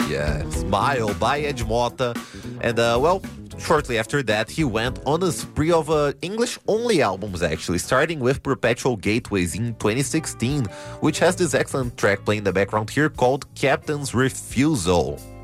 Yeah, Smile by Ed Mota. And, shortly after that, he went on a spree of English-only albums, actually, starting with Perpetual Gateways in 2016, which has this excellent track playing in the background here called Captain's Refusal.